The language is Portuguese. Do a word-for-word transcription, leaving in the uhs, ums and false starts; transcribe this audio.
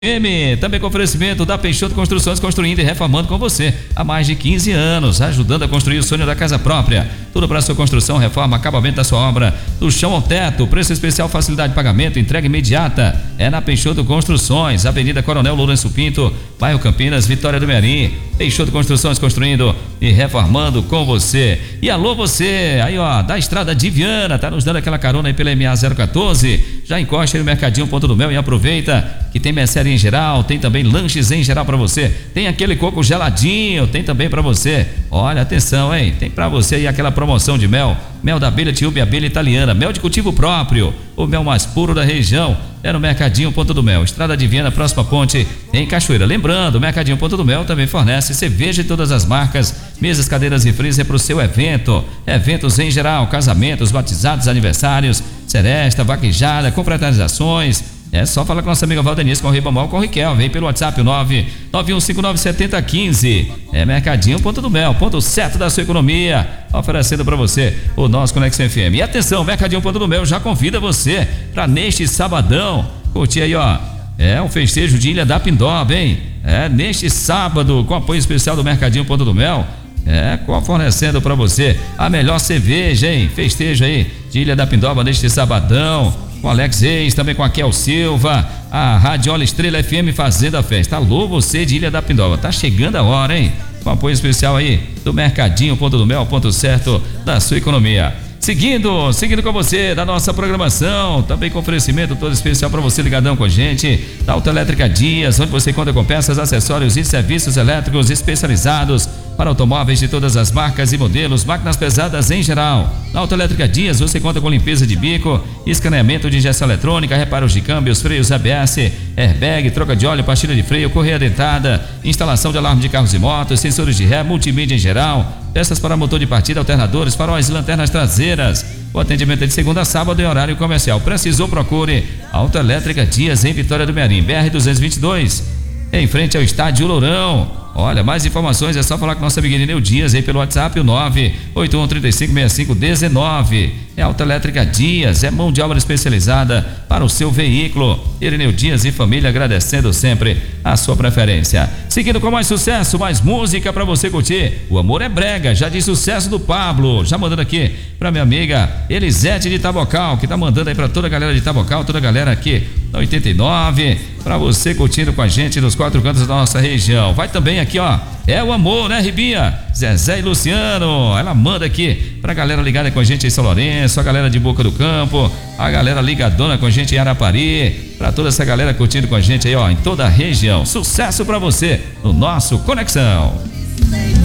M, também com oferecimento da Peixoto Construções, construindo e reformando com você há mais de quinze anos, ajudando a construir o sonho da casa própria. Tudo para sua construção, reforma, acabamento da sua obra, do chão ao teto, preço especial, facilidade de pagamento, entrega imediata. É na Peixoto Construções, Avenida Coronel Lourenço Pinto, bairro Campinas, Vitória do Mearim. Peixoto Construções, construindo e reformando com você. E alô você, aí ó, da Estrada de Viana, tá nos dando aquela carona aí pela M A zero quatorze, já encosta aí no Mercadinho Ponto do Mel e aproveita que tem mercearia em geral, tem também lanches em geral para você, tem aquele coco geladinho, tem também para você. Olha, atenção, hein, tem para você aí aquela promoção de mel, mel da abelha Tiúbe, abelha italiana, mel de cultivo próprio, o mel mais puro da região, é no Mercadinho Ponto do Mel, Estrada de Viana, próxima ponte em Cachoeira. Lembrando, o Mercadinho Ponto do Mel também fornece cerveja de todas as marcas, mesas, cadeiras e freezer para o seu evento, eventos em geral, casamentos, batizados, aniversários, seresta, vaquejada, confraternizações. É só falar com nossa amiga Valdenice, com o Ribamol, com o Riquel. Vem pelo WhatsApp nove nove um cinco nove sete zero um cinco. É Mercadinho Ponto do Mel, ponto certo da sua economia, oferecendo para você o nosso Conexão F M. E atenção, Mercadinho Ponto do Mel já convida você para neste sabadão curtir aí, ó. É um festejo de Ilha da Pindoba, hein? É neste sábado, com apoio especial do Mercadinho Ponto do Mel. É, fornecendo para você a melhor cerveja, hein? Festejo aí de Ilha da Pindoba neste sabadão, com Alex Reis, também com a Kel Silva, a Radiola Estrela F M fazendo a festa. Alô, você de Ilha da Pindoba, tá chegando a hora, hein? Com apoio especial aí do Mercadinho Ponto do Mel, ponto certo da sua economia. Seguindo, seguindo com você da nossa programação, também com oferecimento todo especial para você ligadão com a gente, da Autoelétrica Dias, onde você conta com peças, acessórios e serviços elétricos especializados para automóveis de todas as marcas e modelos, máquinas pesadas em geral. Na Autoelétrica Dias você conta com limpeza de bico, escaneamento de injeção eletrônica, reparos de câmbios, freios A B S, airbag, troca de óleo, pastilha de freio, correia dentada, instalação de alarme de carros e motos, sensores de ré, multimídia em geral, peças para motor de partida, alternadores, faróis e lanternas traseiras. O atendimento é de segunda a sábado em horário comercial. Precisou, procure Autoelétrica Dias em Vitória do Mearim, B R duzentos e vinte e dois, em frente ao Estádio Lourão. Olha, mais informações é só falar com nossa amiga Irineu Dias aí pelo WhatsApp, o nove oito um três cinco seis cinco um nove. É Autoelétrica Dias, é mão de obra especializada para o seu veículo. Irineu Dias e família agradecendo sempre a sua preferência. Seguindo com mais sucesso, mais música para você curtir. O Amor é Brega, já de sucesso do Pablo. Já mandando aqui para minha amiga Elisete de Tabocal, que tá mandando aí para toda a galera de Tabocal, toda a galera aqui da oitenta e nove, para você curtindo com a gente nos quatro cantos da nossa região. Vai também aqui, ó, é o amor, né, Ribinha? Zezé e Luciano, ela manda aqui pra galera ligada com a gente em São Lourenço, a galera de Boca do Campo, a galera ligadona com a gente em Arapari, pra toda essa galera curtindo com a gente aí, ó, em toda a região. Sucesso pra você no nosso Conexão.